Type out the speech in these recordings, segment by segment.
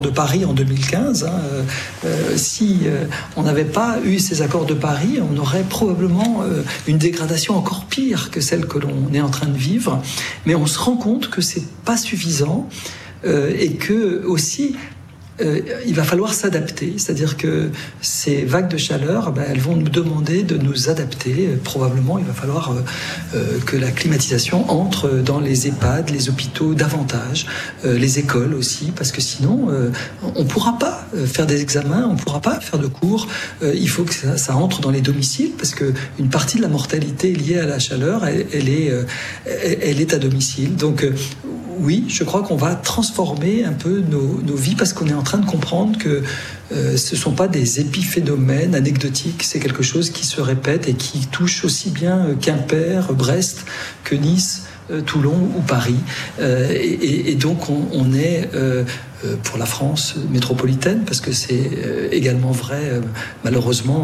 de Paris en 2015. Si on n'avait pas eu ces accords de Paris, on aurait probablement une dégradation encore pire que celle que l'on est en train de vivre. Mais on se rend compte que c'est pas suffisant et que aussi il va falloir s'adapter, c'est-à-dire que ces vagues de chaleur, elles vont nous demander de nous adapter. Probablement, il va falloir que la climatisation entre dans les EHPAD, les hôpitaux davantage, les écoles aussi, parce que sinon, on ne pourra pas faire des examens, on ne pourra pas faire de cours. Il faut que ça entre dans les domiciles, parce qu'une partie de la mortalité liée à la chaleur, elle est à domicile. Donc, oui, je crois qu'on va transformer un peu nos vies parce qu'on est en train de comprendre que ce ne sont pas des épiphénomènes anecdotiques, c'est quelque chose qui se répète et qui touche aussi bien Quimper, Brest que Nice, Toulon ou Paris. Et donc on est pour la France métropolitaine, parce que c'est également vrai malheureusement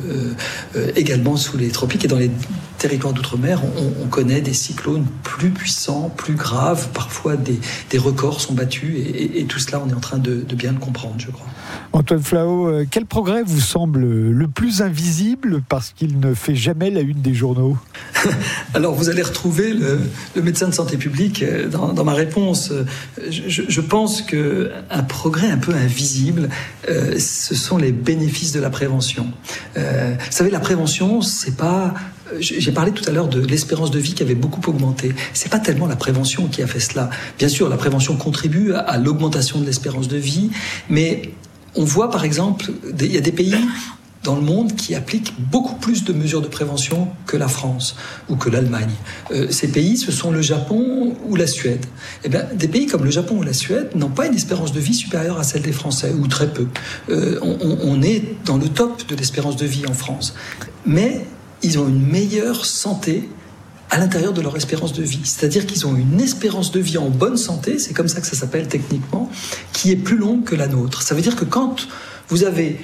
également sous les tropiques et dans les territoires d'outre-mer, on connaît des cyclones plus puissants, plus graves, parfois des records sont battus et tout cela on est en train de bien le comprendre, je crois. Antoine Flahault, quel progrès vous semble le plus invisible parce qu'il ne fait jamais la une des journaux? Alors vous allez retrouver le médecin de santé publique dans ma réponse. Je pense qu'un progrès un peu invisible, ce sont les bénéfices de la prévention. Vous savez, la prévention, c'est pas... J'ai parlé tout à l'heure de l'espérance de vie qui avait beaucoup augmenté. C'est pas tellement la prévention qui a fait cela. Bien sûr, la prévention contribue à l'augmentation de l'espérance de vie, mais on voit par exemple, il y a des pays dans le monde qui appliquent beaucoup plus de mesures de prévention que la France ou que l'Allemagne. Ces pays, ce sont le Japon ou la Suède. Eh bien, des pays comme le Japon ou la Suède n'ont pas une espérance de vie supérieure à celle des Français, ou très peu. On est dans le top de l'espérance de vie en France. Mais ils ont une meilleure santé à l'intérieur de leur espérance de vie. C'est-à-dire qu'ils ont une espérance de vie en bonne santé, c'est comme ça que ça s'appelle techniquement, qui est plus longue que la nôtre. Ça veut dire que quand vous avez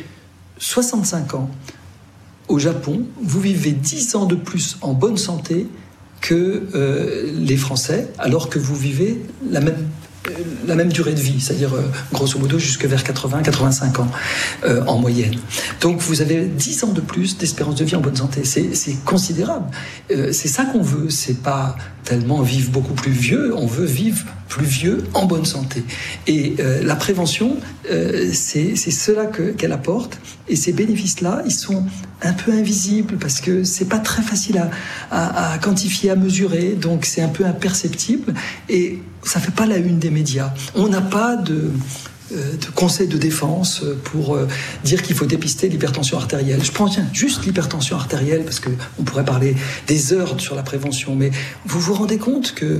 65 ans au Japon, vous vivez 10 ans de plus en bonne santé que les Français, alors que vous vivez la même durée de vie, c'est-à-dire grosso modo jusque vers 80-85 ans en moyenne. Donc vous avez 10 ans de plus d'espérance de vie en bonne santé. C'est considérable. C'est ça qu'on veut. C'est pas tellement vivre beaucoup plus vieux, on veut vivre plus vieux en bonne santé. Et la prévention, c'est cela qu'elle apporte. Et ces bénéfices-là, ils sont un peu invisibles parce que c'est pas très facile à quantifier, à mesurer. Donc c'est un peu imperceptible et ça fait pas la une des médias. On n'a pas de conseil de défense pour dire qu'il faut dépister l'hypertension artérielle. Je prends juste l'hypertension artérielle parce qu'on pourrait parler des heures sur la prévention, mais vous vous rendez compte que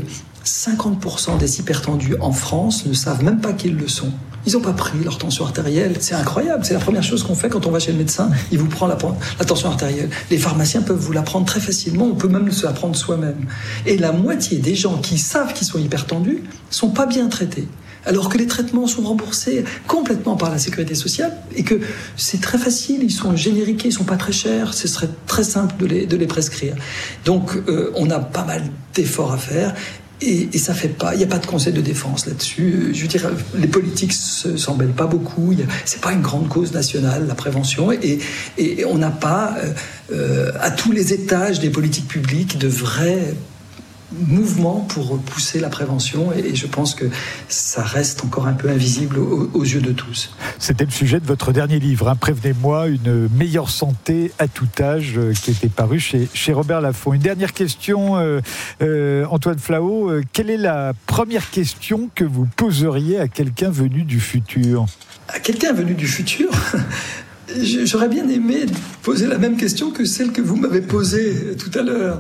50% des hypertendus en France ne savent même pas qu'ils le sont. Ils n'ont pas pris leur tension artérielle. C'est incroyable. C'est la première chose qu'on fait quand on va chez le médecin. Il vous prend la tension artérielle. Les pharmaciens peuvent vous la prendre très facilement. On peut même se la prendre soi-même. Et la moitié des gens qui savent qu'ils sont hypertendus sont pas bien traités. Alors que les traitements sont remboursés complètement par la sécurité sociale et que c'est très facile, ils sont génériqués, ils sont pas très chers, ce serait très simple de les prescrire. Donc on a pas mal d'efforts à faire. Et ça fait pas, il n'y a pas de conseil de défense là-dessus. Je veux dire, les politiques s'en mêlent pas beaucoup. C'est pas une grande cause nationale, la prévention. Et on n'a pas, à tous les étages des politiques publiques, de vrais mouvement pour pousser la prévention et je pense que ça reste encore un peu invisible aux yeux de tous. C'était le sujet de votre dernier livre, hein, Prévenez-moi, une meilleure santé à tout âge, qui était paru chez Robert Laffont. Une dernière question, Antoine Flahault, quelle est la première question que vous poseriez à quelqu'un venu du futur? À quelqu'un venu du futur? J'aurais bien aimé poser la même question que celle que vous m'avez posée tout à l'heure.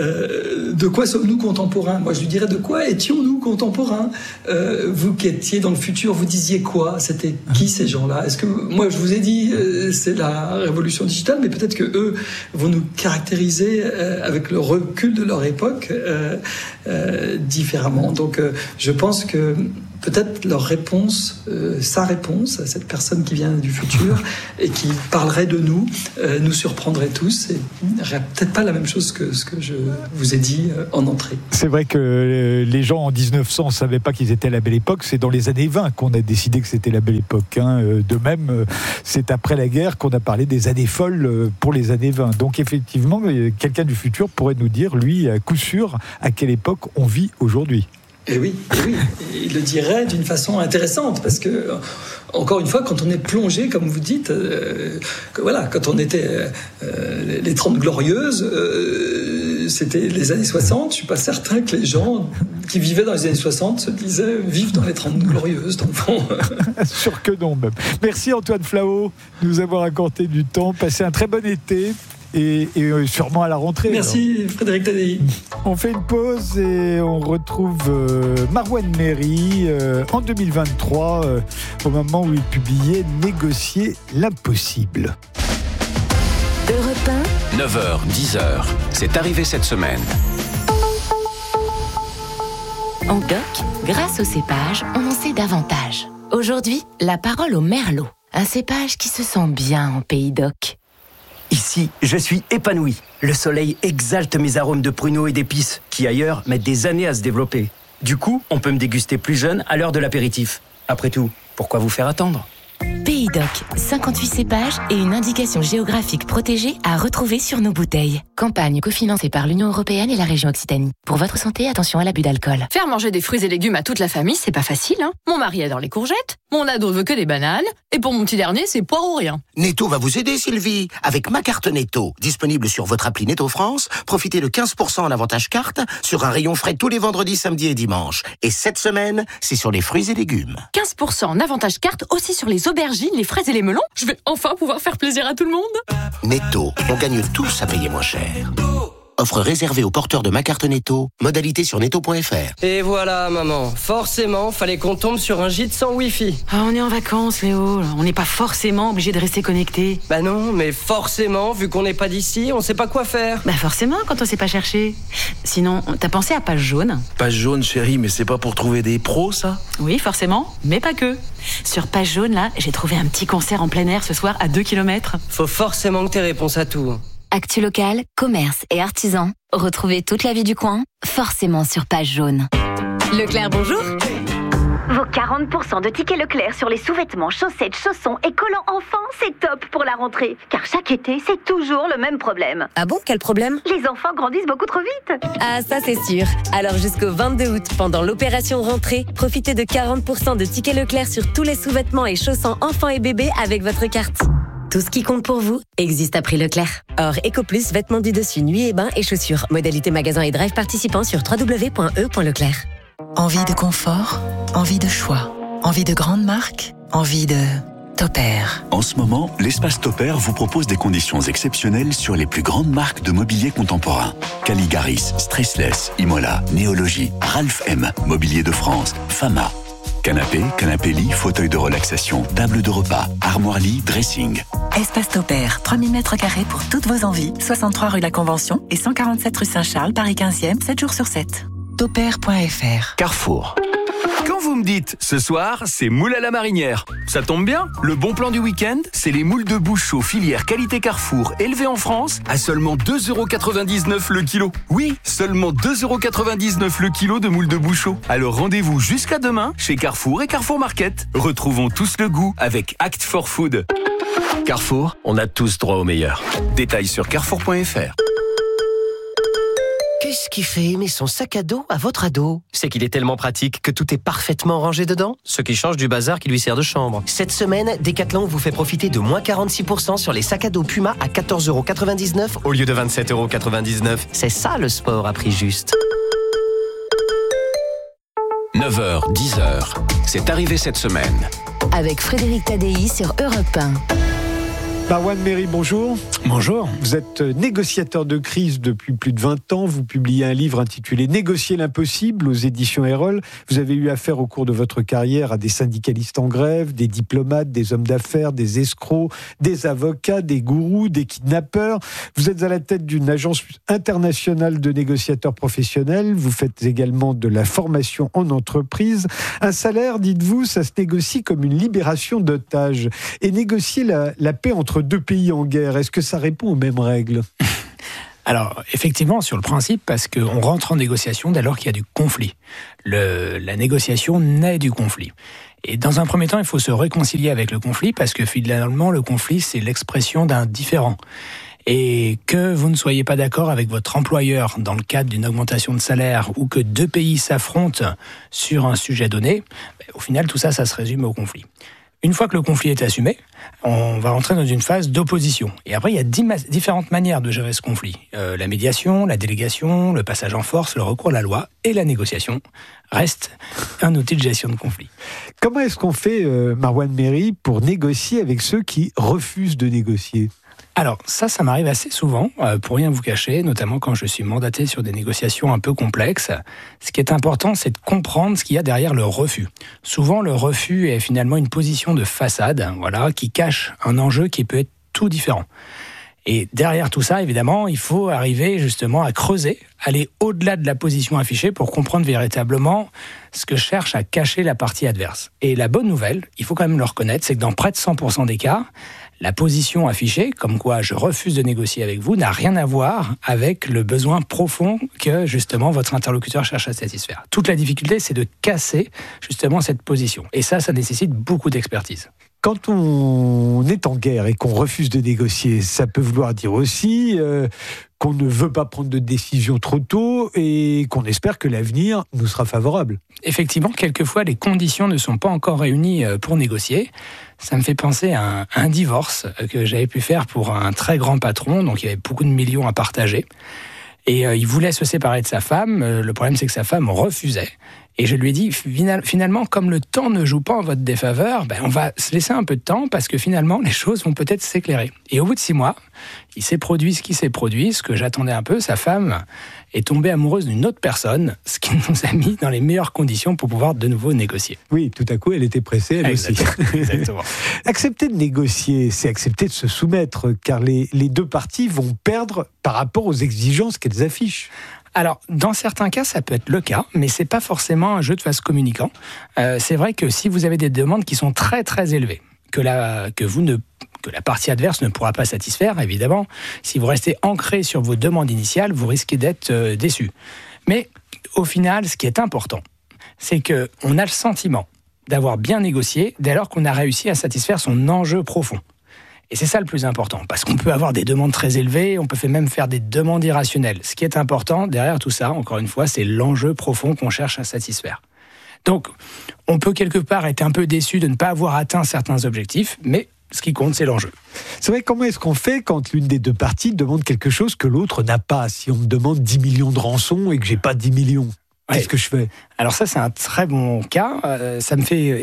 De quoi sommes-nous contemporains? Moi, je lui dirais, de quoi étions-nous contemporains? Vous qui étiez dans le futur, vous disiez quoi? C'était qui ces gens-là? Est-ce que moi, je vous ai dit, c'est la révolution digitale, mais peut-être que eux vont nous caractériser avec le recul de leur époque différemment. Donc, je pense que peut-être leur réponse, sa réponse à cette personne qui vient du futur et qui parlerait de nous surprendrait tous et n'aurait peut-être pas la même chose que ce que je vous ai dit en entrée. C'est vrai que les gens en 1900 ne savaient pas qu'ils étaient à la belle époque. C'est dans les années 20 qu'on a décidé que c'était la belle époque. De même, c'est après la guerre qu'on a parlé des années folles pour les années 20. Donc effectivement, quelqu'un du futur pourrait nous dire, lui, à coup sûr, à quelle époque on vit aujourd'hui. Et oui, il le dirait d'une façon intéressante, parce que, encore une fois, quand on est plongé, comme vous dites, quand on était les 30 Glorieuses, c'était les années 60, je ne suis pas certain que les gens qui vivaient dans les années 60 se disaient vivre dans les 30 Glorieuses, dans le fond. Sûr que non, même. Merci Antoine Flahault de nous avoir accordé du temps. Passez un très bon été. Et sûrement à la rentrée. Merci alors. Frédéric Tadei. On fait une pause et on retrouve Marouane Méry en 2023, au moment où il publiait Négocier l'impossible. Europe 1, 9h, 10h, c'est arrivé cette semaine. En DOC, grâce au cépage, on en sait davantage. Aujourd'hui, la parole au merlot, un cépage qui se sent bien en pays DOC. Ici, je suis épanoui. Le soleil exalte mes arômes de pruneaux et d'épices, qui ailleurs mettent des années à se développer. Du coup, on peut me déguster plus jeune à l'heure de l'apéritif. Après tout, pourquoi vous faire attendre ? Pays DOC, 58 cépages et une indication géographique protégée à retrouver sur nos bouteilles. Campagne cofinancée par l'Union européenne et la région Occitanie. Pour votre santé, attention à l'abus d'alcool. Faire manger des fruits et légumes à toute la famille, c'est pas facile, hein. Mon mari adore les courgettes, mon ado veut que des bananes, et pour mon petit dernier, c'est poire ou rien. Netto va vous aider, Sylvie. Avec ma carte Netto, disponible sur votre appli Netto France, profitez de 15% en avantage carte sur un rayon frais tous les vendredis, samedis et dimanches. Et cette semaine, c'est sur les fruits et légumes. 15% en avantage carte aussi sur les aubergines, les fraises et les melons. Je vais enfin pouvoir faire plaisir à tout le monde. Netto, on gagne tous à payer moins cher. Offre réservée aux porteurs de ma carte Netto. Modalité sur netto.fr. Et voilà, maman. Forcément, fallait qu'on tombe sur un gîte sans Wi-Fi. Ah, on est en vacances, Léo. On n'est pas forcément obligé de rester connecté. Bah non, mais forcément, vu qu'on n'est pas d'ici, on sait pas quoi faire. Bah forcément, quand on sait pas chercher. Sinon, t'as pensé à Page Jaune ? Page Jaune, chérie, mais c'est pas pour trouver des pros, ça ? Oui, forcément, mais pas que. Sur Page Jaune, là, j'ai trouvé un petit concert en plein air ce soir à 2 km. Faut forcément que t'aies réponse à tout. Actu locale, commerce et artisans. Retrouvez toute la vie du coin, forcément sur Page Jaune. Leclerc, bonjour. Vos 40% de tickets Leclerc sur les sous-vêtements, chaussettes, chaussons et collants enfants, c'est top pour la rentrée. Car chaque été, c'est toujours le même problème. Ah bon, quel problème ? Les enfants grandissent beaucoup trop vite. Ah, ça c'est sûr. Alors jusqu'au 22 août, pendant l'opération rentrée, profitez de 40% de tickets Leclerc sur tous les sous-vêtements et chaussons enfants et bébés avec votre carte. Tout ce qui compte pour vous existe à prix Leclerc. Or, EcoPlus, vêtements du dessus, nuit et bains et chaussures. Modalité magasin et drive participants sur www.e.leclerc. Envie de confort, envie de choix, envie de grandes marques, envie de Topair. En ce moment, l'espace Topair vous propose des conditions exceptionnelles sur les plus grandes marques de mobilier contemporain. Caligaris, Stressless, Imola, Néologie, Ralph M, Mobilier de France, Fama. Canapé, canapé-lit, fauteuil de relaxation, table de repas, armoire-lit, dressing. Espace Topair, 3000 m² pour toutes vos envies. 63 rue La Convention et 147 rue Saint-Charles, Paris 15e, 7 jours sur 7. Topair.fr. Carrefour. Quand vous me dites ce soir, c'est moule à la marinière, ça tombe bien. Le bon plan du week-end, c'est les moules de Bouchot filière qualité Carrefour élevées en France à seulement 2,99€ le kilo. Oui, seulement 2,99€ le kilo de moules de Bouchot. Alors rendez-vous jusqu'à demain chez Carrefour et Carrefour Market. Retrouvons tous le goût avec Act for Food. Carrefour, on a tous droit au meilleur. Détails sur carrefour.fr. Qu'est-ce qui fait aimer son sac à dos à votre ado ? C'est qu'il est tellement pratique que tout est parfaitement rangé dedans, ce qui change du bazar qui lui sert de chambre. Cette semaine, Decathlon vous fait profiter de moins 46% sur les sacs à dos Puma à 14,99€ au lieu de 27,99€. C'est ça le sport à prix juste. 9h, 10h, c'est arrivé cette semaine. Avec Frédéric Tadei sur Europe 1. Marwan Méry, bonjour. Bonjour. Vous êtes négociateur de crise depuis plus de 20 ans. Vous publiez un livre intitulé « Négocier l'impossible » aux éditions Erol. Vous avez eu affaire au cours de votre carrière à des syndicalistes en grève, des diplomates, des hommes d'affaires, des escrocs, des avocats, des gourous, des kidnappeurs. Vous êtes à la tête d'une agence internationale de négociateurs professionnels. Vous faites également de la formation en entreprise. Un salaire, dites-vous, ça se négocie comme une libération d'otages. Et négocier la paix entre deux pays en guerre, est-ce que ça répond aux mêmes règles ? Alors, effectivement, sur le principe, parce qu'on rentre en négociation dès lors qu'il y a du conflit. La négociation naît du conflit. Et dans un premier temps, il faut se réconcilier avec le conflit, parce que finalement, le conflit, c'est l'expression d'un différend. Et que vous ne soyez pas d'accord avec votre employeur dans le cadre d'une augmentation de salaire, ou que deux pays s'affrontent sur un sujet donné, au final, tout ça, ça se résume au conflit. Une fois que le conflit est assumé, on va rentrer dans une phase d'opposition. Et après, il y a différentes manières de gérer ce conflit. La médiation, la délégation, le passage en force, le recours à la loi et la négociation restent un outil de gestion de conflit. Comment est-ce qu'on fait, Marwan Méry, pour négocier avec ceux qui refusent de négocier ? Alors ça m'arrive assez souvent, pour rien vous cacher, notamment quand je suis mandaté sur des négociations un peu complexes. Ce qui est important, c'est de comprendre ce qu'il y a derrière le refus. Souvent, le refus est finalement une position de façade, qui cache un enjeu qui peut être tout différent. Et derrière tout ça, évidemment, il faut arriver justement à creuser, aller au-delà de la position affichée pour comprendre véritablement ce que cherche à cacher la partie adverse. Et la bonne nouvelle, il faut quand même le reconnaître, c'est que dans près de 100% des cas, la position affichée, comme quoi je refuse de négocier avec vous, n'a rien à voir avec le besoin profond que justement votre interlocuteur cherche à satisfaire. Toute la difficulté, c'est de casser justement cette position. Et ça nécessite beaucoup d'expertise. Quand on est en guerre et qu'on refuse de négocier, ça peut vouloir dire aussi qu'on ne veut pas prendre de décision trop tôt et qu'on espère que l'avenir nous sera favorable. Effectivement, quelquefois, les conditions ne sont pas encore réunies pour négocier. Ça me fait penser à un divorce que j'avais pu faire pour un très grand patron, donc il y avait beaucoup de millions à partager. Et il voulait se séparer de sa femme. Le problème, c'est que sa femme refusait. Et je lui ai dit, finalement, comme le temps ne joue pas en votre défaveur, on va se laisser un peu de temps parce que finalement, les choses vont peut-être s'éclairer. Et au bout de 6 mois, il s'est produit ce qui s'est produit, ce que j'attendais un peu. Sa femme est tombée amoureuse d'une autre personne, ce qui nous a mis dans les meilleures conditions pour pouvoir de nouveau négocier. Oui, tout à coup, elle était pressée, elle aussi. Exactement. Accepter de négocier, c'est accepter de se soumettre, car les deux parties vont perdre par rapport aux exigences qu'elles affichent. Alors, dans certains cas, ça peut être le cas, mais c'est pas forcément un jeu de vase communicant. C'est vrai que si vous avez des demandes qui sont très très élevées, que la partie adverse ne pourra pas satisfaire, évidemment, si vous restez ancré sur vos demandes initiales, vous risquez d'être déçu. Mais au final, ce qui est important, c'est qu'on a le sentiment d'avoir bien négocié dès lors qu'on a réussi à satisfaire son enjeu profond. Et c'est ça le plus important, parce qu'on peut avoir des demandes très élevées, on peut même faire des demandes irrationnelles. Ce qui est important derrière tout ça, encore une fois, c'est l'enjeu profond qu'on cherche à satisfaire. Donc, on peut quelque part être un peu déçu de ne pas avoir atteint certains objectifs, mais ce qui compte, c'est l'enjeu. C'est vrai, comment est-ce qu'on fait quand l'une des deux parties demande quelque chose que l'autre n'a pas ? Si on me demande 10 millions de rançon et que j'ai pas 10 millions, qu'est-ce que je fais ? Alors ça, c'est un très bon cas. Ça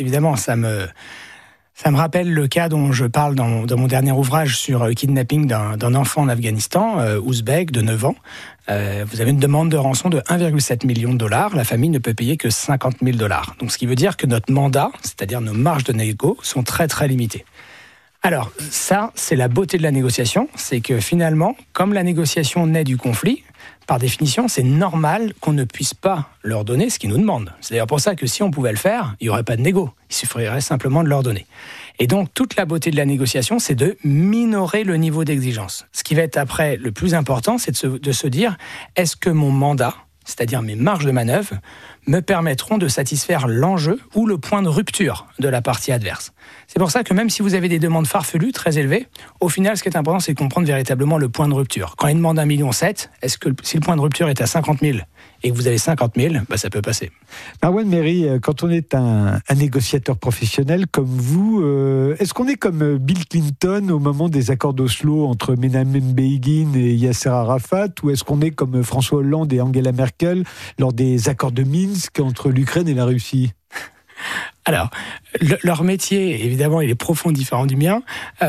me rappelle le cas dont je parle dans mon dernier ouvrage sur le kidnapping d'un enfant en Afghanistan, ouzbek, de 9 ans. Vous avez une demande de rançon de 1,7 million de dollars. La famille ne peut payer que 50 000 dollars. Donc, ce qui veut dire que notre mandat, c'est-à-dire nos marges de négo, sont très, très limitées. Alors, ça, c'est la beauté de la négociation. C'est que finalement, comme la négociation naît du conflit, par définition, c'est normal qu'on ne puisse pas leur donner ce qu'ils nous demandent. C'est d'ailleurs pour ça que si on pouvait le faire, il n'y aurait pas de négo. Il suffirait simplement de leur donner. Et donc, toute la beauté de la négociation, c'est de minorer le niveau d'exigence. Ce qui va être après le plus important, c'est de se dire, est-ce que mon mandat, c'est-à-dire mes marges de manœuvre, me permettront de satisfaire l'enjeu ou le point de rupture de la partie adverse. C'est pour ça que même si vous avez des demandes farfelues, très élevées, au final, ce qui est important, c'est de comprendre véritablement le point de rupture. Quand il demande 1,7 million, est-ce que si le point de rupture est à 50 000 et que vous avez 50 000, ça peut passer. Marwan Méry, quand on est un négociateur professionnel comme vous, est-ce qu'on est comme Bill Clinton au moment des accords d'Oslo entre Menachem Begin et Yasser Arafat, ou est-ce qu'on est comme François Hollande et Angela Merkel lors des accords de Minsk entre l'Ukraine et la Russie ? Alors, leur métier, évidemment, il est profond différent du mien.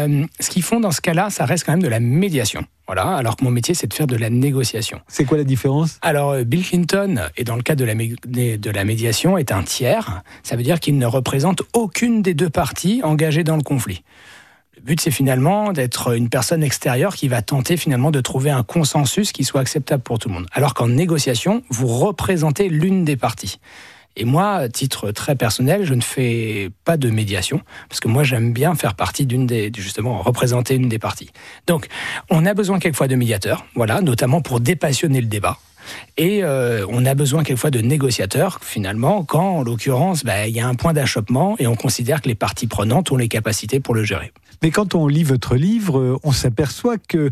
Ce qu'ils font dans ce cas-là, ça reste quand même de la médiation. Voilà, alors que mon métier, c'est de faire de la négociation. C'est quoi la différence ? Alors, Bill Clinton, et dans le cadre de la médiation, est un tiers. Ça veut dire qu'il ne représente aucune des deux parties engagées dans le conflit. Le but, c'est finalement d'être une personne extérieure qui va tenter finalement de trouver un consensus qui soit acceptable pour tout le monde. Alors qu'en négociation, vous représentez l'une des parties. Et moi, à titre très personnel, je ne fais pas de médiation, parce que moi, j'aime bien faire partie justement, représenter une des parties. Donc, on a besoin quelquefois de médiateurs, voilà, notamment pour dépassionner le débat. Et on a besoin quelquefois de négociateurs, finalement, quand, en l'occurrence, il y a un point d'achoppement et on considère que les parties prenantes ont les capacités pour le gérer. Mais quand on lit votre livre, on s'aperçoit que,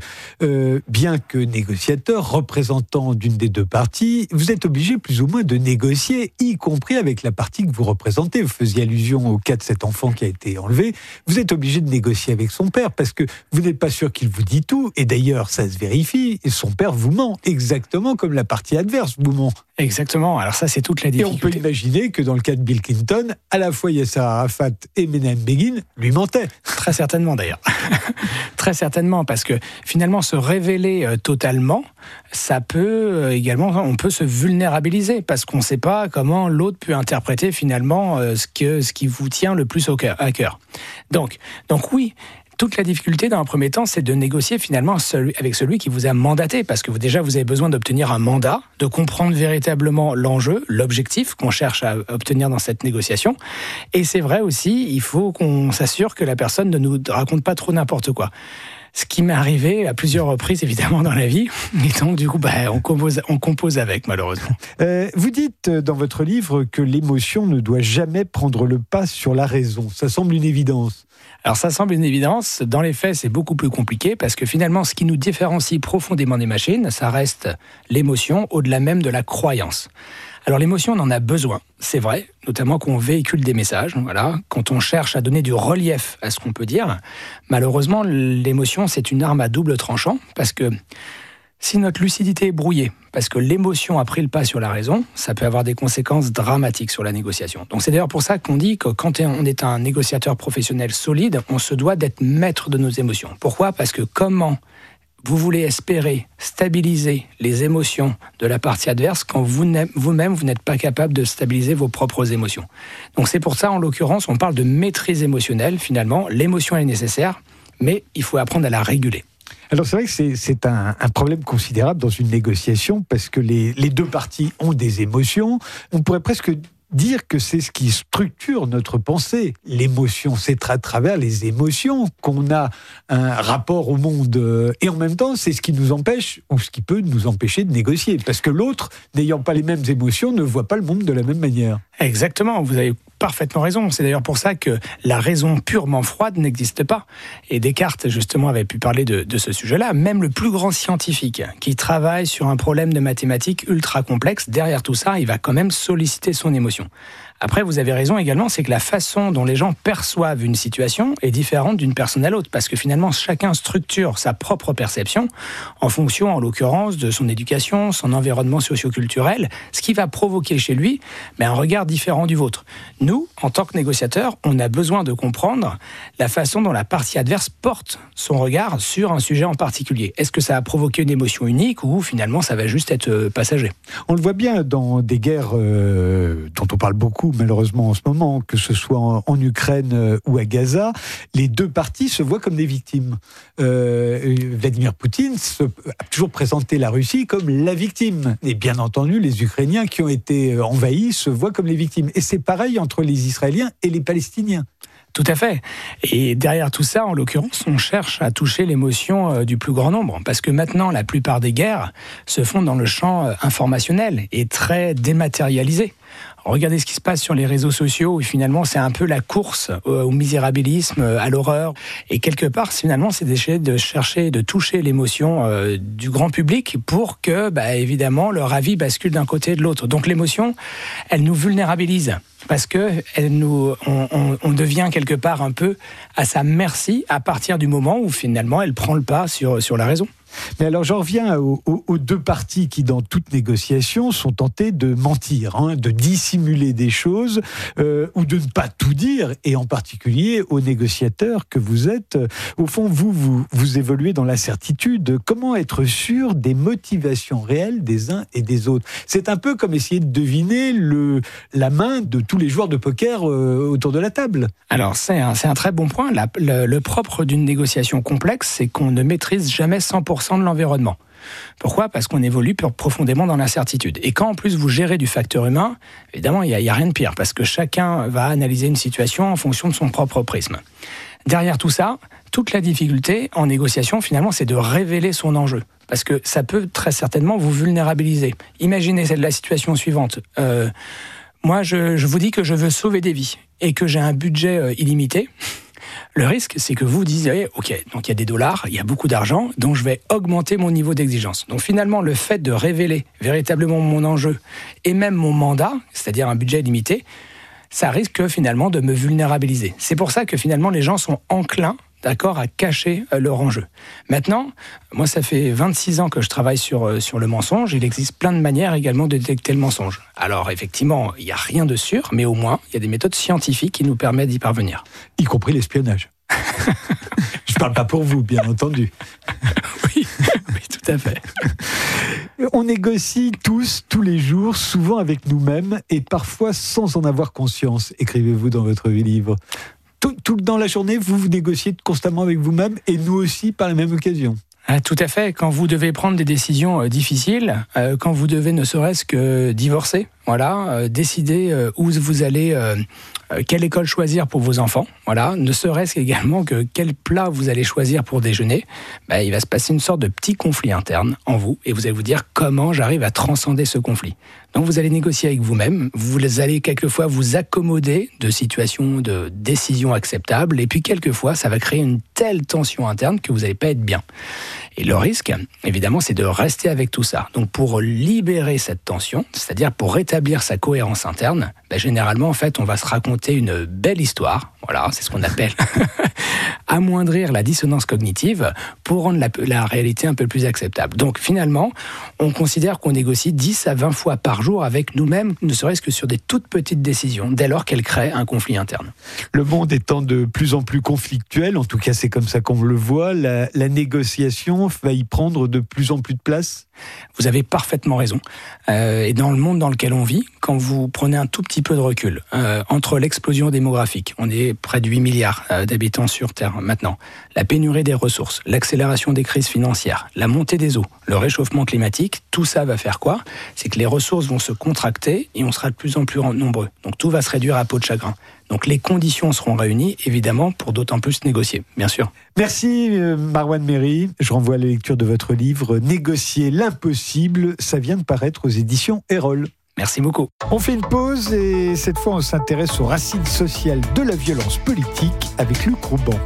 bien que négociateur, représentant d'une des deux parties, vous êtes obligé plus ou moins de négocier, y compris avec la partie que vous représentez. Vous faisiez allusion au cas de cet enfant qui a été enlevé. Vous êtes obligé de négocier avec son père parce que vous n'êtes pas sûr qu'il vous dit tout. Et d'ailleurs, ça se vérifie. Et son père vous ment, exactement comme la partie adverse vous ment. Exactement. Alors ça, c'est toute la difficulté. Et on peut imaginer que dans le cas de Bill Clinton, à la fois Yasser Arafat et Menahem Begin lui mentaient. Très certainement d'ailleurs. Très certainement, parce que finalement se révéler totalement, ça peut également, on peut se vulnérabiliser parce qu'on ne sait pas comment l'autre peut interpréter finalement ce qui vous tient le plus à cœur. Donc oui. Toute la difficulté, dans un premier temps, c'est de négocier finalement avec celui qui vous a mandaté, parce que vous avez besoin d'obtenir un mandat, de comprendre véritablement l'enjeu, l'objectif qu'on cherche à obtenir dans cette négociation. Et c'est vrai aussi, il faut qu'on s'assure que la personne ne nous raconte pas trop n'importe quoi. Ce qui m'est arrivé à plusieurs reprises, évidemment, dans la vie. Et donc, du coup, on compose avec, malheureusement. Vous dites dans votre livre que l'émotion ne doit jamais prendre le pas sur la raison. Ça semble une évidence. Alors, ça semble une évidence. Dans les faits, c'est beaucoup plus compliqué parce que finalement, ce qui nous différencie profondément des machines, ça reste l'émotion au-delà même de la croyance. Alors l'émotion, on en a besoin, c'est vrai, notamment quand on véhicule des messages, voilà, quand on cherche à donner du relief à ce qu'on peut dire. Malheureusement, l'émotion, c'est une arme à double tranchant, parce que si notre lucidité est brouillée, parce que l'émotion a pris le pas sur la raison, ça peut avoir des conséquences dramatiques sur la négociation. Donc c'est d'ailleurs pour ça qu'on dit que quand on est un négociateur professionnel solide, on se doit d'être maître de nos émotions. Pourquoi ? Parce que comment vous voulez espérer stabiliser les émotions de la partie adverse quand vous-même, vous n'êtes pas capable de stabiliser vos propres émotions. Donc c'est pour ça, en l'occurrence, on parle de maîtrise émotionnelle, finalement. L'émotion est nécessaire, mais il faut apprendre à la réguler. Alors c'est vrai que c'est un problème considérable dans une négociation, parce que les deux parties ont des émotions. On pourrait presque dire que c'est ce qui structure notre pensée. L'émotion, c'est à travers les émotions qu'on a un rapport au monde. Et en même temps, c'est ce qui nous empêche, ou ce qui peut nous empêcher de négocier. Parce que l'autre, n'ayant pas les mêmes émotions, ne voit pas le monde de la même manière. Exactement, vous avez parfaitement raison. C'est d'ailleurs pour ça que la raison purement froide n'existe pas. Et Descartes, justement, avait pu parler de ce sujet-là. Même le plus grand scientifique qui travaille sur un problème de mathématiques ultra complexe, derrière tout ça, il va quand même solliciter son émotion. Après, vous avez raison également, c'est que la façon dont les gens perçoivent une situation est différente d'une personne à l'autre, parce que finalement, chacun structure sa propre perception en fonction, en l'occurrence, de son éducation, son environnement socio-culturel, ce qui va provoquer chez lui un regard différent du vôtre. Nous, en tant que négociateurs, on a besoin de comprendre la façon dont la partie adverse porte son regard sur un sujet en particulier. Est-ce que ça a provoqué une émotion unique ou finalement ça va juste être passager ? On le voit bien dans des guerres dont on parle beaucoup malheureusement en ce moment, que ce soit en Ukraine ou à Gaza, les deux parties se voient comme des victimes. Vladimir Poutine a toujours présenté la Russie comme la victime. Et bien entendu, les Ukrainiens qui ont été envahis se voient comme les victimes. Et c'est pareil entre les Israéliens et les Palestiniens. Tout à fait. Et derrière tout ça, en l'occurrence, on cherche à toucher l'émotion du plus grand nombre. Parce que maintenant, la plupart des guerres se font dans le champ informationnel et très dématérialisé. Regardez ce qui se passe sur les réseaux sociaux, où finalement c'est un peu la course au misérabilisme, à l'horreur. Et quelque part, finalement, c'est d'essayer de chercher, de toucher l'émotion du grand public pour que, évidemment, leur avis bascule d'un côté et de l'autre. Donc l'émotion, elle nous vulnérabilise. Parce que on devient quelque part un peu à sa merci à partir du moment où finalement elle prend le pas sur la raison. Mais alors j'en reviens aux deux parties qui, dans toute négociation, sont tentées de mentir, de dissimuler des choses ou de ne pas tout dire, et en particulier aux négociateurs que vous êtes. Au fond, vous évoluez dans l'incertitude. Comment être sûr des motivations réelles des uns et des autres? C'est un peu comme essayer de deviner la main de tous les joueurs de poker autour de la table. Alors c'est un très bon point. Le propre d'une négociation complexe, c'est qu'on ne maîtrise jamais 100% de l'environnement. Pourquoi ? Parce qu'on évolue profondément dans l'incertitude. Et quand en plus vous gérez du facteur humain, évidemment il y a rien de pire, parce que chacun va analyser une situation en fonction de son propre prisme. Derrière tout ça, toute la difficulté en négociation finalement, c'est de révéler son enjeu. Parce que ça peut très certainement vous vulnérabiliser. Imaginez la situation suivante. Moi, je vous dis que je veux sauver des vies et que j'ai un budget illimité. Le risque, c'est que vous disiez, OK, donc il y a des dollars, il y a beaucoup d'argent, donc je vais augmenter mon niveau d'exigence. Donc finalement, le fait de révéler véritablement mon enjeu et même mon mandat, c'est-à-dire un budget limité, ça risque finalement de me vulnérabiliser. C'est pour ça que finalement, les gens sont enclins, d'accord, à cacher leur enjeu. Maintenant, moi, ça fait 26 ans que je travaille sur le mensonge. Il existe plein de manières également de détecter le mensonge. Alors, effectivement, il n'y a rien de sûr, mais au moins, il y a des méthodes scientifiques qui nous permettent d'y parvenir. Y compris l'espionnage. Je ne parle pas pour vous, bien entendu. Oui, tout à fait. On négocie tous les jours, souvent avec nous-mêmes, et parfois sans en avoir conscience, écrivez-vous dans votre livre. Tout dans la journée, vous négociez constamment avec vous-même, et nous aussi par la même occasion. Tout à fait. Quand vous devez prendre des décisions difficiles, quand vous devez ne serait-ce que divorcer, décider où vous allez, quelle école choisir pour vos enfants, ne serait-ce qu'également que quel plat vous allez choisir pour déjeuner, il va se passer une sorte de petit conflit interne en vous, et vous allez vous dire comment j'arrive à transcender ce conflit. Donc vous allez négocier avec vous-même, vous allez quelquefois vous accommoder de situations de décisions acceptables, et puis quelquefois ça va créer une telle tension interne que vous n'allez pas être bien. Et le risque, évidemment, c'est de rester avec tout ça. Donc pour libérer cette tension, c'est-à-dire pour rétablir sa cohérence interne, généralement, en fait, on va se raconter une belle histoire. Voilà, c'est ce qu'on appelle amoindrir la dissonance cognitive pour rendre la réalité un peu plus acceptable. Donc finalement, on considère qu'on négocie 10 à 20 fois par jour avec nous-mêmes, ne serait-ce que sur des toutes petites décisions, dès lors qu'elles créent un conflit interne. Le monde étant de plus en plus conflictuel, en tout cas c'est comme ça qu'on le voit, la négociation va y prendre de plus en plus de place. Vous avez parfaitement raison. Et dans le monde dans lequel on vit, quand vous prenez un tout petit peu de recul, entre l'explosion démographique, on est près de 8 milliards d'habitants sur Terre maintenant, la pénurie des ressources, l'accélération des crises financières, la montée des eaux, le réchauffement climatique, tout ça va faire quoi ? C'est que les ressources vont se contracter et on sera de plus en plus nombreux. Donc tout va se réduire à peau de chagrin. Donc les conditions seront réunies, évidemment, pour d'autant plus négocier, bien sûr. Merci Marwan Méry. Je renvoie à la lecture de votre livre « Négocier l'impossible ». Ça vient de paraître aux éditions Erol. Merci beaucoup. On fait une pause et cette fois on s'intéresse aux racines sociales de la violence politique avec Luc Rouban.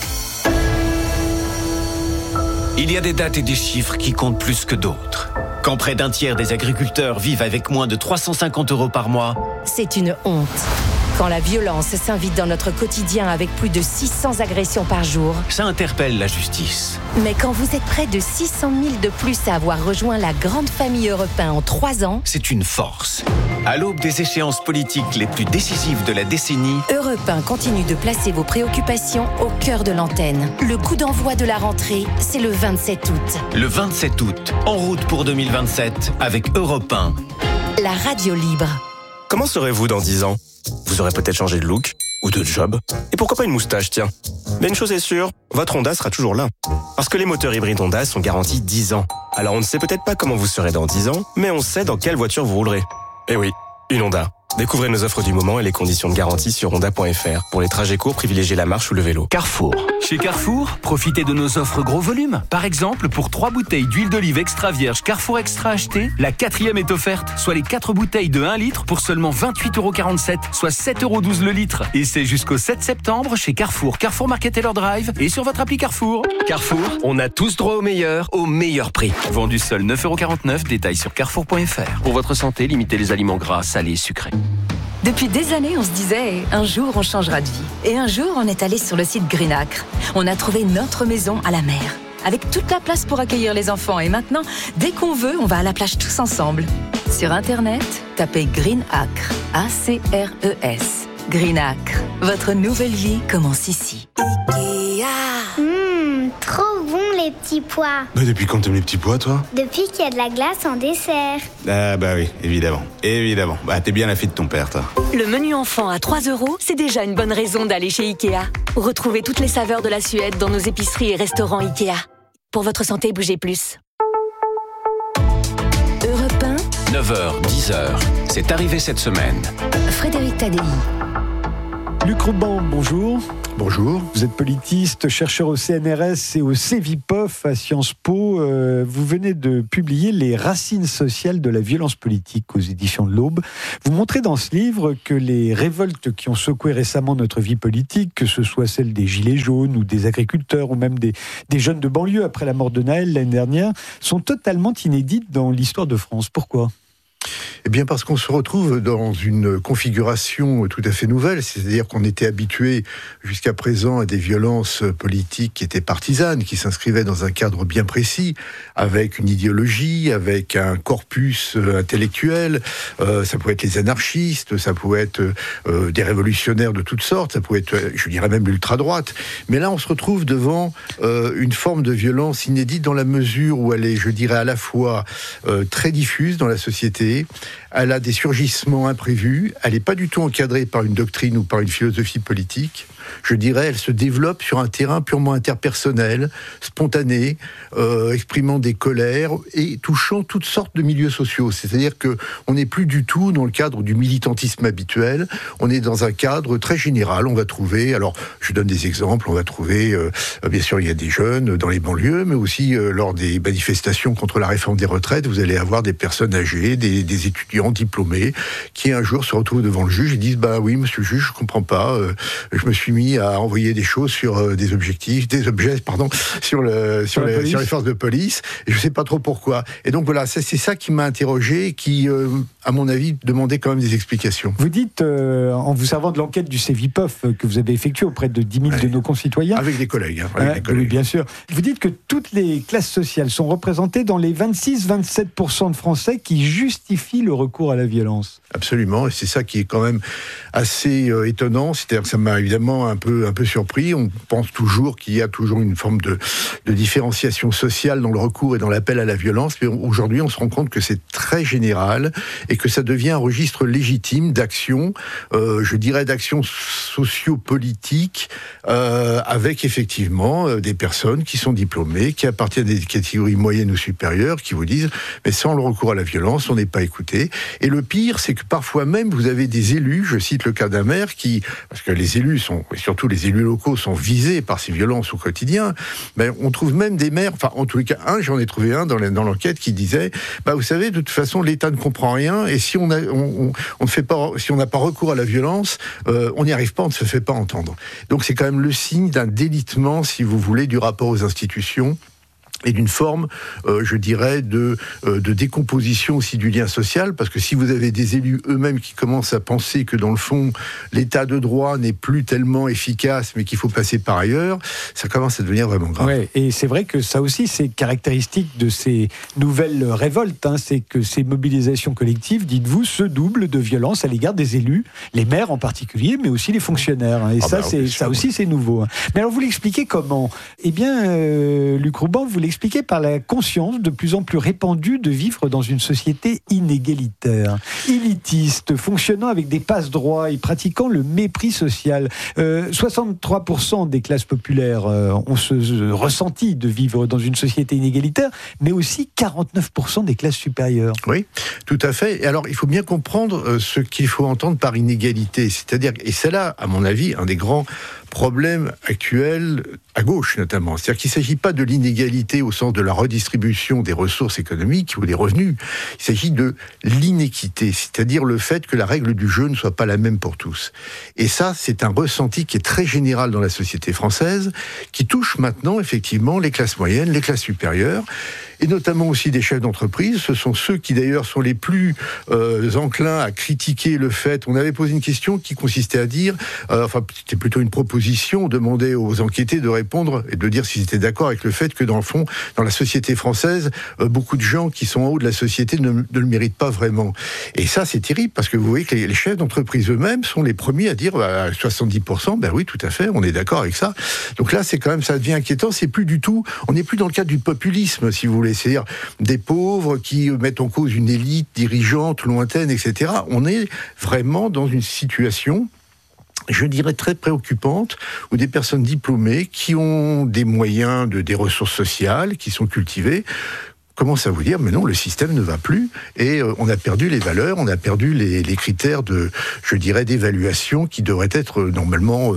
Il y a des dates et des chiffres qui comptent plus que d'autres. Quand près d'un tiers des agriculteurs vivent avec moins de 350 € par mois, c'est une honte. Quand la violence s'invite dans notre quotidien avec plus de 600 agressions par jour, ça interpelle la justice. Mais quand vous êtes près de 600 000 de plus à avoir rejoint la grande famille Europe 1 en 3 ans, c'est une force. À l'aube des échéances politiques les plus décisives de la décennie, Europe 1 continue de placer vos préoccupations au cœur de l'antenne. Le coup d'envoi de la rentrée, c'est le 27 août. Le 27 août, en route pour 2027 avec Europe 1. La radio libre. Comment serez-vous dans 10 ans ? Vous aurez peut-être changé de look ou de job. Et pourquoi pas une moustache, tiens. Mais une chose est sûre, votre Honda sera toujours là. Parce que les moteurs hybrides Honda sont garantis 10 ans. Alors on ne sait peut-être pas comment vous serez dans 10 ans, mais on sait dans quelle voiture vous roulerez. Eh oui, une Honda. Découvrez nos offres du moment et les conditions de garantie sur honda.fr. Pour les trajets courts, privilégiez la marche ou le vélo. Carrefour. Chez Carrefour, profitez de nos offres gros volume. Par exemple, pour 3 bouteilles d'huile d'olive extra vierge Carrefour Extra achetées, la 4e est offerte, soit les 4 bouteilles de 1 litre pour seulement 28,47 €, soit 7,12 € le litre. Et c'est jusqu'au 7 septembre chez Carrefour, Carrefour Market Taylor Drive et sur votre appli Carrefour. Carrefour, on a tous droit au meilleur prix. Vendu seul 9,49 €, détail sur carrefour.fr. Pour votre santé, limitez les aliments gras, salés et sucrés. Depuis des années, on se disait « un jour, on changera de vie ». Et un jour, on est allé sur le site Greenacre. On a trouvé notre maison à la mer. avec toute la place pour accueillir les enfants. Et maintenant, dès qu'on veut, on va à la plage tous ensemble. Sur Internet, tapez Green Acre, A-C-R-E-S. Green Acre, votre nouvelle vie commence ici. Trop bon les petits pois. Bah depuis quand t'aimes les petits pois, toi? Depuis qu'il y a de la glace en dessert. Ah bah oui, évidemment. Bah t'es bien la fille de ton père, toi. Le menu enfant à 3 €, c'est déjà une bonne raison d'aller chez Ikea. Retrouvez toutes les saveurs de la Suède dans nos épiceries et restaurants Ikea. Pour votre santé, bougez plus. Europe 1, 9h, 10h. C'est arrivé cette semaine. Frédéric Tadei. Luc Rouban, bonjour. Bonjour. Vous êtes politiste, chercheur au CNRS et au CEVIPOF à Sciences Po. Vous venez de publier Les racines sociales de la violence politique aux éditions de l'Aube. Vous montrez dans ce livre que les révoltes qui ont secoué récemment notre vie politique, que ce soit celle des Gilets jaunes ou des agriculteurs ou même des jeunes de banlieue après la mort de Naël l'année dernière, sont totalement inédites dans l'histoire de France. Pourquoi ? Eh bien parce qu'on se retrouve dans une configuration tout à fait nouvelle, c'est-à-dire qu'on était habitué jusqu'à présent à des violences politiques qui étaient partisanes, qui s'inscrivaient dans un cadre bien précis, avec une idéologie, avec un corpus intellectuel. Ça pouvait être les anarchistes, ça pouvait être des révolutionnaires de toutes sortes, ça pouvait être, je dirais même l'ultra-droite. Mais là, on se retrouve devant une forme de violence inédite dans la mesure où elle est, je dirais, à la fois très diffuse dans la société. Elle a des surgissements imprévus, elle n'est pas du tout encadrée par une doctrine ou par une philosophie politique. Je dirais, elle se développe sur un terrain purement interpersonnel, spontané, exprimant des colères et touchant toutes sortes de milieux sociaux. C'est-à-dire qu'on n'est plus du tout dans le cadre du militantisme habituel, on est dans un cadre très général. On va trouver, alors je donne des exemples, on va trouver, bien sûr il y a des jeunes dans les banlieues, mais aussi lors des manifestations contre la réforme des retraites, vous allez avoir des personnes âgées, des étudiants diplômés, qui un jour se retrouvent devant le juge et disent « Bah oui, monsieur le juge, je comprends pas, je me suis mis à envoyer des choses sur des objets, sur les forces de police, et je sais pas trop pourquoi. » Et donc voilà, c'est ça qui m'a interrogé, et qui, à mon avis, demandait quand même des explications. Vous dites, en vous servant de l'enquête du CEVIPOF que vous avez effectuée auprès de 10 000 de nos concitoyens... Avec des collègues. Oui, bien sûr. Vous dites que toutes les classes sociales sont représentées dans les 26-27% de Français qui justifient le recours à la violence. Absolument, et c'est ça qui est quand même assez étonnant. C'est-à-dire que ça m'a évidemment un peu surpris. On pense toujours qu'il y a toujours une forme de différenciation sociale dans le recours et dans l'appel à la violence, mais aujourd'hui on se rend compte que c'est très général et que ça devient un registre légitime d'action, je dirais d'action socio-politique, avec effectivement des personnes qui sont diplômées, qui appartiennent à des catégories moyennes ou supérieures, qui vous disent mais sans le recours à la violence on n'est pas écouté. Et le pire, c'est que parfois même vous avez des élus, je cite le cas d'un maire qui, parce que les élus sont, et surtout les élus locaux sont visés par ces violences au quotidien, mais on trouve même des maires, enfin en tous les cas j'en ai trouvé un dans l'enquête qui disait bah vous savez, de toute façon l'État ne comprend rien, et si on n'a pas recours à la violence, on n'y arrive pas, on ne se fait pas entendre. Donc c'est quand même le signe d'un délitement, si vous voulez, du rapport aux institutions, et d'une forme, je dirais, de décomposition aussi du lien social, parce que si vous avez des élus eux-mêmes qui commencent à penser que dans le fond, l'état de droit n'est plus tellement efficace, mais qu'il faut passer par ailleurs, ça commence à devenir vraiment grave. Ouais, et c'est vrai que ça aussi, c'est caractéristique de ces nouvelles révoltes, c'est que ces mobilisations collectives, dites-vous, se doublent de violence à l'égard des élus, les maires en particulier, mais aussi les fonctionnaires. Et ça aussi, c'est nouveau. Mais alors, vous l'expliquez comment ? Eh bien, Luc Rouban, vous expliqué par la conscience de plus en plus répandue de vivre dans une société inégalitaire, élitiste, fonctionnant avec des passe-droits et pratiquant le mépris social. 63% des classes populaires ont ce ressenti de vivre dans une société inégalitaire, mais aussi 49% des classes supérieures. Oui, tout à fait. Et alors, il faut bien comprendre ce qu'il faut entendre par inégalité. C'est-à-dire, et c'est là, à mon avis, un des grands problème actuel, à gauche notamment. C'est-à-dire qu'il ne s'agit pas de l'inégalité au sens de la redistribution des ressources économiques ou des revenus. Il s'agit de l'inéquité, c'est-à-dire le fait que la règle du jeu ne soit pas la même pour tous. Et ça, c'est un ressenti qui est très général dans la société française, qui touche maintenant effectivement les classes moyennes, les classes supérieures, et notamment aussi des chefs d'entreprise. Ce sont ceux qui d'ailleurs sont les plus enclins à critiquer le fait. On avait posé une question qui consistait à dire, c'était plutôt une proposition l'opposition, on demandait aux enquêtés de répondre et de dire s'ils étaient d'accord avec le fait que dans le fond, dans la société française, beaucoup de gens qui sont en haut de la société ne le méritent pas vraiment. Et ça, c'est terrible, parce que vous voyez que les chefs d'entreprise eux-mêmes sont les premiers à dire à 70%, ben oui, tout à fait, on est d'accord avec ça. Donc là, c'est quand même, ça devient inquiétant. C'est plus du tout, on n'est plus dans le cadre du populisme, si vous voulez, c'est-à-dire des pauvres qui mettent en cause une élite dirigeante, lointaine, etc. On est vraiment dans une situation, je dirais, très préoccupante, où des personnes diplômées qui ont des moyens, des ressources sociales, qui sont cultivées, commence à vous dire, mais non, le système ne va plus, et on a perdu les valeurs, on a perdu les critères je dirais, d'évaluation qui devraient être normalement,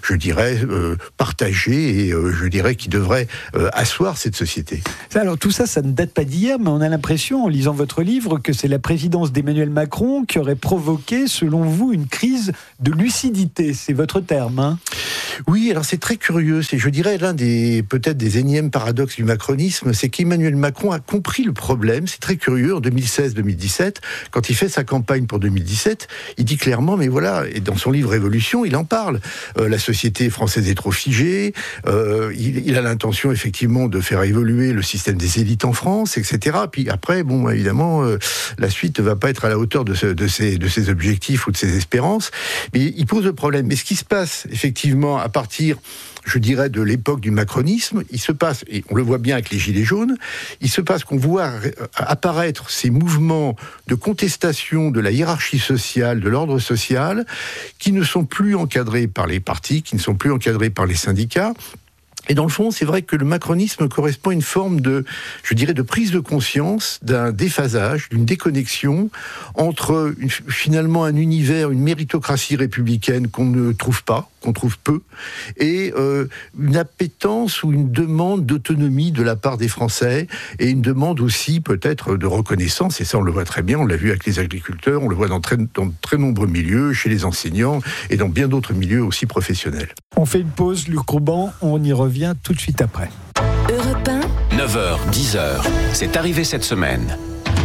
partagés, et je dirais qui devraient asseoir cette société. Alors tout ça, ça ne date pas d'hier, mais on a l'impression, en lisant votre livre, que c'est la présidence d'Emmanuel Macron qui aurait provoqué, selon vous, une crise de lucidité. C'est votre terme, hein ? Oui, alors c'est très curieux. C'est, je dirais, l'un peut-être des énièmes paradoxes du macronisme, c'est qu'Emmanuel Macron a compris le problème. C'est très curieux. En 2016-2017, quand il fait sa campagne pour 2017, il dit clairement, mais voilà, et dans son livre Révolution, il en parle. La société française est trop figée. Il a l'intention, effectivement, de faire évoluer le système des élites en France, etc. Puis après, bon, évidemment, la suite ne va pas être à la hauteur de ses objectifs ou de ses espérances. Mais il pose le problème. Mais ce qui se passe, effectivement, à partir, je dirais, de l'époque du macronisme, il se passe, et on le voit bien avec les Gilets jaunes, il se passe qu'on voit apparaître ces mouvements de contestation de la hiérarchie sociale, de l'ordre social, qui ne sont plus encadrés par les partis, qui ne sont plus encadrés par les syndicats. Et dans le fond, c'est vrai que le macronisme correspond à une forme de prise de conscience, d'un déphasage, d'une déconnexion entre finalement un univers, une méritocratie républicaine qu'on ne trouve pas, qu'on trouve peu, et une appétence ou une demande d'autonomie de la part des Français, et une demande aussi peut-être de reconnaissance, et ça on le voit très bien, on l'a vu avec les agriculteurs, on le voit dans très nombreux milieux, chez les enseignants, et dans bien d'autres milieux aussi professionnels. On fait une pause, Luc Rouban, on y revient tout de suite après. Europe 1. 9h, 10h, c'est arrivé cette semaine.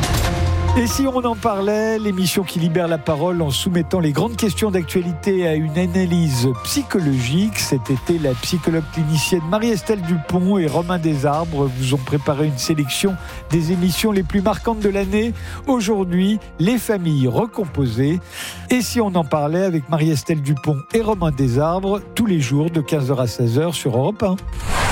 Et si on en parlait, l'émission qui libère la parole en soumettant les grandes questions d'actualité à une analyse psychologique. Cet été, la psychologue clinicienne Marie-Estelle Dupont et Romain Desarbres vous ont préparé une sélection des émissions les plus marquantes de l'année. Aujourd'hui, les familles recomposées. Et si on en parlait avec Marie-Estelle Dupont et Romain Desarbres, tous les jours de 15h à 16h sur Europe 1.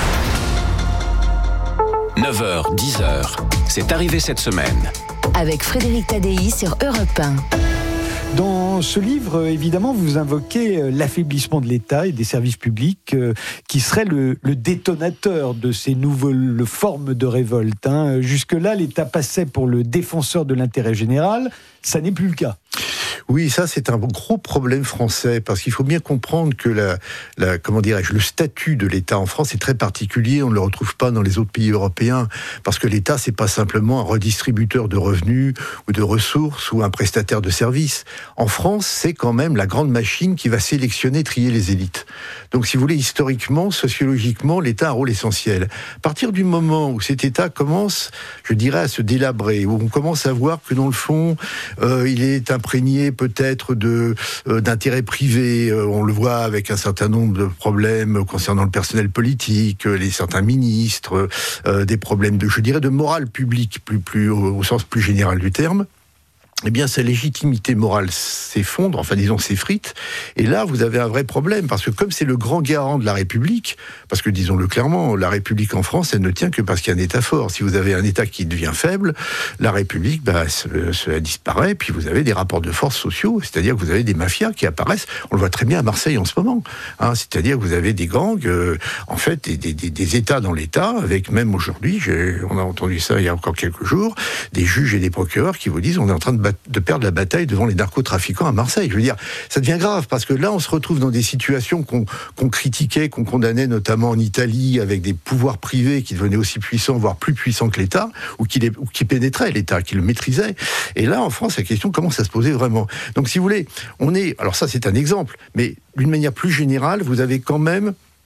9h, 10h, c'est arrivé cette semaine. Avec Frédéric Tadei sur Europe 1. Dans ce livre, évidemment, vous invoquez l'affaiblissement de l'État et des services publics qui serait le détonateur de ces nouvelles formes de révolte. Jusque-là, l'État passait pour le défenseur de l'intérêt général. Ça n'est plus le cas. Oui, ça c'est un gros problème français, parce qu'il faut bien comprendre que le statut de l'État en France est très particulier, on ne le retrouve pas dans les autres pays européens, parce que l'État c'est pas simplement un redistributeur de revenus ou de ressources ou un prestataire de services. En France, c'est quand même la grande machine qui va sélectionner, trier les élites. Donc si vous voulez, historiquement, sociologiquement, l'État a un rôle essentiel. À partir du moment où cet État commence, je dirais, à se délabrer, où on commence à voir que dans le fond, il est imprégné peut-être d'intérêts privés. On le voit avec un certain nombre de problèmes concernant le personnel politique, certains ministres, des problèmes de morale publique, plus au sens plus général du terme. Eh bien, sa légitimité morale s'effondre, s'effrite. Et là, vous avez un vrai problème, parce que comme c'est le grand garant de la République, parce que, disons-le clairement, la République en France, elle ne tient que parce qu'il y a un État fort. Si vous avez un État qui devient faible, la République, elle disparaît, puis vous avez des rapports de force sociaux, c'est-à-dire que vous avez des mafias qui apparaissent. On le voit très bien à Marseille en ce moment. C'est-à-dire que vous avez des gangs, des États dans l'État, avec même aujourd'hui, on a entendu ça il y a encore quelques jours, des juges et des procureurs qui vous disent on est en train de perdre la bataille devant les narcotrafiquants à Marseille. Je veux dire, ça devient grave, parce que là, on se retrouve dans des situations qu'on critiquait, qu'on condamnait, notamment en Italie, avec des pouvoirs privés qui devenaient aussi puissants, voire plus puissants que l'État, ou qui pénétraient l'État, qui le maîtrisaient. Et là, en France, la question commence à se poser vraiment. Donc, si vous voulez, alors ça, c'est un exemple, mais d'une manière plus générale, vous avez quand même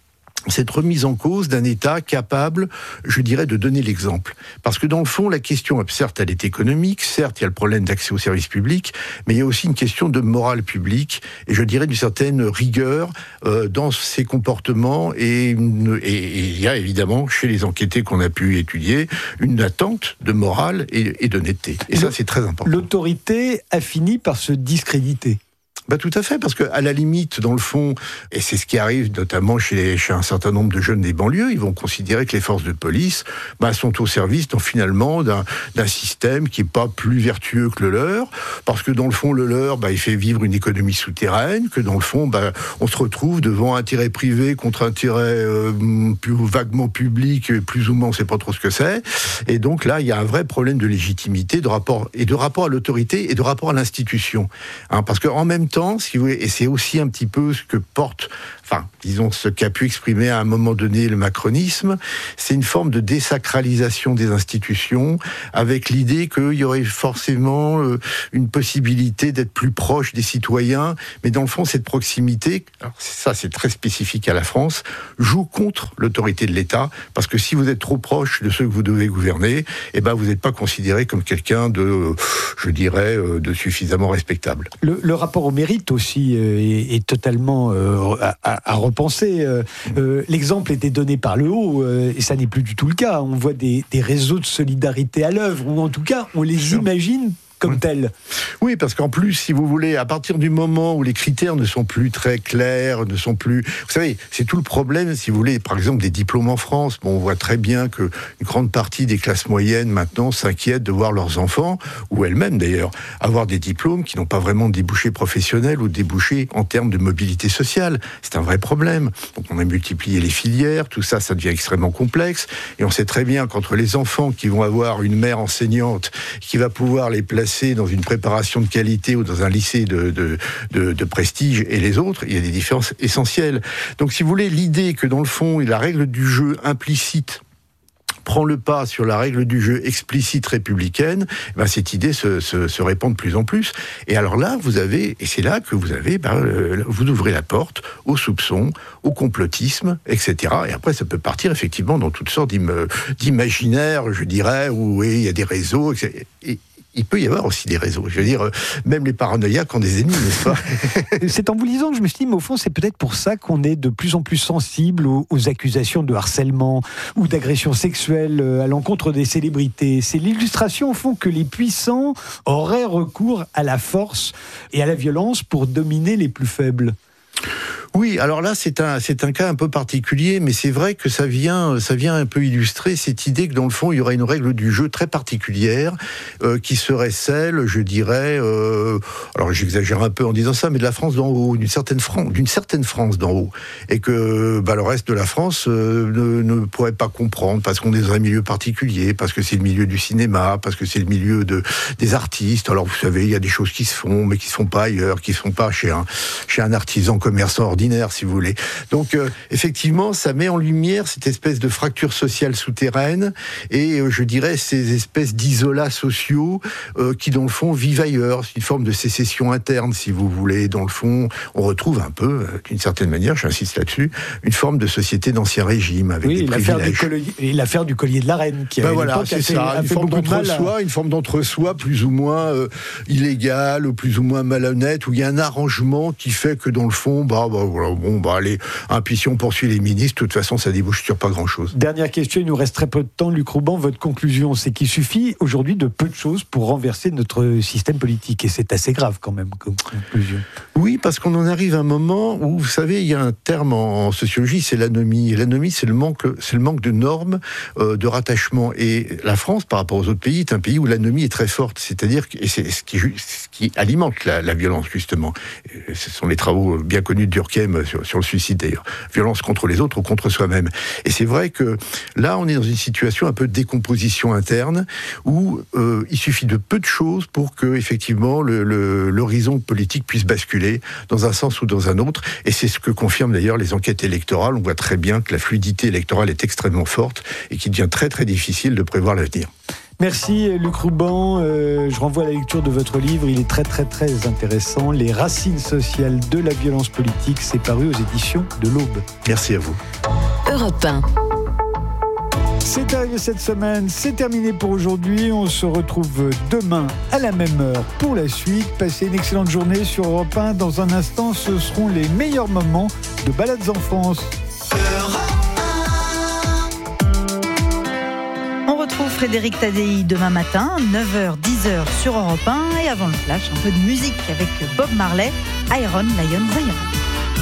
cette remise en cause d'un État capable, je dirais, de donner l'exemple. Parce que dans le fond, la question, certes, elle est économique, certes, il y a le problème d'accès aux services publics, mais il y a aussi une question de morale publique, et je dirais d'une certaine rigueur dans ses comportements, et il y a évidemment, chez les enquêtés qu'on a pu étudier, une attente de morale et d'honnêteté. Et ça, c'est très important. L'autorité a fini par se discréditer. Tout à fait, parce qu'à la limite, dans le fond, et c'est ce qui arrive notamment chez un certain nombre de jeunes des banlieues, ils vont considérer que les forces de police sont au service finalement d'un système qui n'est pas plus vertueux que le leur, parce que dans le fond, le leur, il fait vivre une économie souterraine, que dans le fond, on se retrouve devant intérêt privé contre intérêt plus vaguement public, plus ou moins on ne sait pas trop ce que c'est, et donc là, il y a un vrai problème de légitimité, de rapport à l'autorité et de rapport à l'institution, parce qu'en même temps, si vous voulez, et c'est aussi un petit peu ce que porte, disons ce qu'a pu exprimer à un moment donné le macronisme, c'est une forme de désacralisation des institutions, avec l'idée qu'il y aurait forcément une possibilité d'être plus proche des citoyens, mais dans le fond, cette proximité, alors ça c'est très spécifique à la France, joue contre l'autorité de l'État, parce que si vous êtes trop proche de ceux que vous devez gouverner, vous n'êtes pas considéré comme quelqu'un de, je dirais, de suffisamment respectable. Le rapport au mérite aussi est totalement à repenser. L'exemple était donné par le haut, et ça n'est plus du tout le cas. On voit des réseaux de solidarité à l'œuvre, ou en tout cas, on les imagine comme tels. Oui, parce qu'en plus, si vous voulez, à partir du moment où les critères ne sont plus très clairs, ne sont plus... Vous savez, c'est tout le problème, si vous voulez, par exemple, des diplômes en France. On voit très bien qu'une grande partie des classes moyennes, maintenant, s'inquiètent de voir leurs enfants, ou elles-mêmes d'ailleurs, avoir des diplômes qui n'ont pas vraiment de débouchés professionnels ou de débouchés en termes de mobilité sociale. C'est un vrai problème. Donc on a multiplié les filières, tout ça, ça devient extrêmement complexe, et on sait très bien qu'entre les enfants qui vont avoir une mère enseignante qui va pouvoir les placer dans une préparation de qualité ou dans un lycée de prestige et les autres, il y a des différences essentielles. Donc si vous voulez, l'idée que dans le fond, la règle du jeu implicite prend le pas sur la règle du jeu explicite républicaine, cette idée se répand de plus en plus. Et alors là, vous avez, et c'est là que vous avez, vous ouvrez la porte au soupçon, au complotisme, etc. Et après, ça peut partir effectivement dans toutes sortes d'imaginaires, je dirais, où il y a des réseaux, etc. Et il peut y avoir aussi des réseaux. Je veux dire, même les paranoïaques ont des ennemis, n'est-ce pas ? C'est en vous lisant que je me suis dit, mais au fond, c'est peut-être pour ça qu'on est de plus en plus sensible aux accusations de harcèlement ou d'agression sexuelle à l'encontre des célébrités. C'est l'illustration, au fond, que les puissants auraient recours à la force et à la violence pour dominer les plus faibles. Oui, alors là, c'est un cas un peu particulier, mais c'est vrai que ça vient un peu illustrer cette idée que dans le fond, il y aurait une règle du jeu très particulière qui serait celle, je dirais, alors j'exagère un peu en disant ça, mais de la France d'en haut, d'une certaine France d'en haut, et que le reste de la France ne pourrait pas comprendre parce qu'on est dans un milieu particulier, parce que c'est le milieu du cinéma, parce que c'est le milieu des artistes. Alors vous savez, il y a des choses qui se font, mais qui se font pas ailleurs, qui se font pas chez un artisan commerçant ordinaire, si vous voulez. Donc, effectivement, ça met en lumière cette espèce de fracture sociale souterraine et, je dirais, ces espèces d'isolats sociaux qui, dans le fond, vivent ailleurs. C'est une forme de sécession interne, si vous voulez. Dans le fond, on retrouve un peu, d'une certaine manière, j'insiste là-dessus, une forme de société d'Ancien Régime avec des privilèges. L'affaire du collier de la reine, qui c'est ça, une forme d'entre-soi plus ou moins illégal, ou plus ou moins malhonnête, où il y a un arrangement qui fait que, dans le fond, allez, puis si on poursuit les ministres, de toute façon, ça débouche sur pas grand-chose. Dernière question, il nous reste très peu de temps. Luc Rouban, votre conclusion, c'est qu'il suffit aujourd'hui de peu de choses pour renverser notre système politique. Et c'est assez grave quand même comme conclusion. Oui, parce qu'on en arrive à un moment où, vous savez, il y a un terme en sociologie, c'est l'anomie. Et l'anomie, c'est le manque de normes, de rattachement. Et la France, par rapport aux autres pays, est un pays où l'anomie est très forte. C'est-à-dire que c'est ce qui alimente la violence, justement. Et ce sont les travaux bien connus de Durkheim sur le suicide d'ailleurs. Violence contre les autres ou contre soi-même. Et c'est vrai que là, on est dans une situation un peu de décomposition interne où il suffit de peu de choses pour que, effectivement, l'horizon politique puisse basculer dans un sens ou dans un autre. Et c'est ce que confirment d'ailleurs les enquêtes électorales. On voit très bien que la fluidité électorale est extrêmement forte et qu'il devient très très difficile de prévoir l'avenir. Merci Luc Rouban, je renvoie à la lecture de votre livre, il est très très très intéressant, Les racines sociales de la violence politique, c'est paru aux éditions de l'Aube. Merci à vous. Europe 1. C'est arrivé cette semaine, c'est terminé pour aujourd'hui. On se retrouve demain à la même heure pour la suite. Passez une excellente journée sur Europe 1. Dans un instant, ce seront les meilleurs moments de balades enfance. On retrouve Frédéric Tadei demain matin, 9h, 10h sur Europe 1. Et avant le flash, un peu de musique avec Bob Marley, Iron Lion Zion.